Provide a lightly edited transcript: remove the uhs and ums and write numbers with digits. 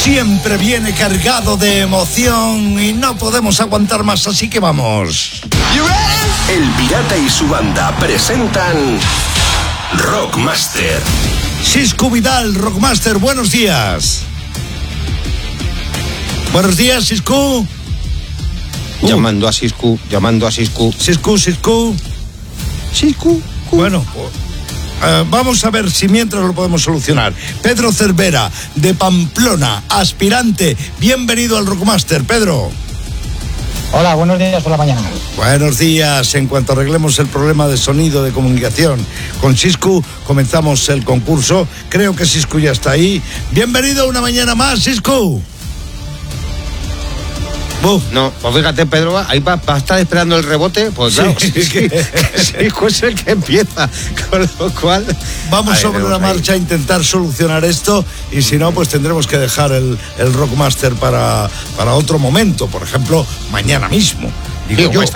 siempre viene cargado de emoción y no podemos aguantar más, así que vamos. El Pirata y su banda presentan Rockmaster. Siscu Vidal, Rockmaster, buenos días. Buenos días, Siscu. Llamando a Siscu. Siscu. Bueno, vamos a ver si mientras lo podemos solucionar. Pedro Cervera, de Pamplona, aspirante. Bienvenido al Rockmaster, Pedro. Hola, buenos días por la mañana. Buenos días. En cuanto arreglemos el problema de sonido de comunicación con Siscu, comenzamos el concurso. Creo que Siscu ya está ahí. Bienvenido una mañana más, Siscu. No, pues fíjate, Pedro, ahí va a estar esperando el rebote, pues claro, Siscu es el que empieza, con lo cual... Vamos sobre la marcha a intentar solucionar esto, y si no, pues tendremos que dejar el Rockmaster para otro momento, por ejemplo, mañana mismo. Digo,